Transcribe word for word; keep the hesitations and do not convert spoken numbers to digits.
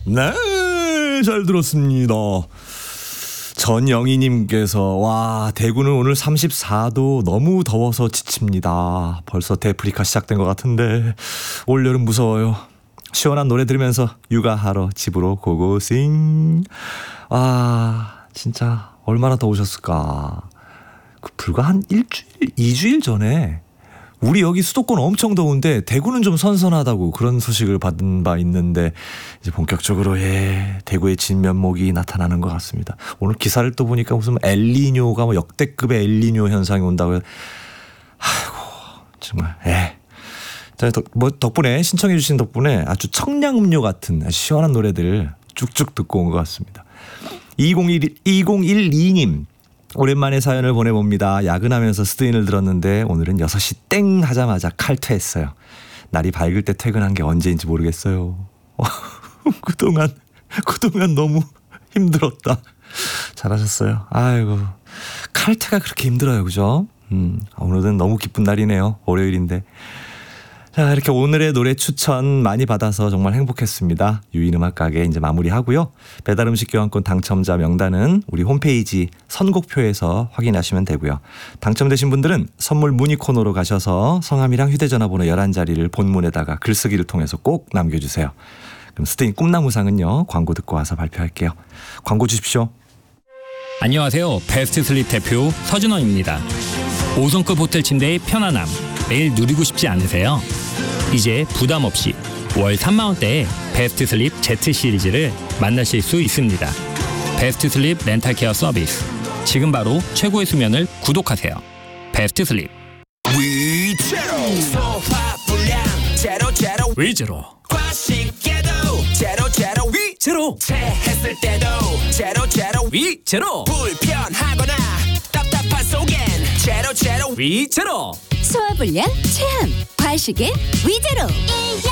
네, 잘 들었습니다. 전영희님께서 와, 대구는 오늘 삼십사 도 너무 더워서 지칩니다. 벌써 데프리카 시작된 것 같은데 올여름 무서워요. 시원한 노래 들으면서 육아하러 집으로 고고싱. 아, 진짜 얼마나 더우셨을까. 그 불과 한 일주일, 이주일 전에 우리 여기 수도권 엄청 더운데 대구는 좀 선선하다고 그런 소식을 받은 바 있는데 이제 본격적으로 예, 대구의 진면목이 나타나는 것 같습니다. 오늘 기사를 또 보니까 무슨 엘니뇨가 뭐 역대급의 엘니뇨 현상이 온다고. 아이고 정말 예. 자, 덕, 뭐 덕분에 신청해 주신 덕분에 아주 청량음료 같은 시원한 노래들 쭉쭉 듣고 온 것 같습니다. 이공일, 이공일이님 오랜만에 사연을 보내봅니다. 야근하면서 스트인을 들었는데 오늘은 여섯 시 땡 하자마자 칼퇴했어요. 날이 밝을 때 퇴근한 게 언제인지 모르겠어요. 그동안 그동안 너무 힘들었다. 잘하셨어요. 아이고, 칼퇴가 그렇게 힘들어요, 그죠? 음, 오늘은 너무 기쁜 날이네요. 월요일인데. 자, 이렇게 오늘의 노래 추천 많이 받아서 정말 행복했습니다. 유인음악가게 이제 마무리하고요. 배달음식 교환권 당첨자 명단은 우리 홈페이지 선곡표에서 확인하시면 되고요. 당첨되신 분들은 선물 문의 코너로 가셔서 성함이랑 휴대전화번호 열한 자리를 본문에다가 글쓰기를 통해서 꼭 남겨주세요. 그럼 스테인 꿈나무상은요, 광고 듣고 와서 발표할게요. 광고 주십시오. 안녕하세요. 베스트 슬립 대표 서준원입니다. 오 성급 호텔 침대의 편안함 매일 누리고 싶지 않으세요? 이제 부담 없이 월 삼만 원대의 베스트 슬립 Z 시리즈를 만나실 수 있습니다. 베스트 슬립 렌탈 케어 서비스. 지금 바로 최고의 수면을 구독하세요. 베스트 슬립. 위제로 소화 불량 제로 제로 위제로 과식에도 제로 제로 위제로 체했을 때도 제로 제로 위제로 불편하거나 답답한 속엔 제로 제로 위제로 소화불량, 체함, 과식의 위제로.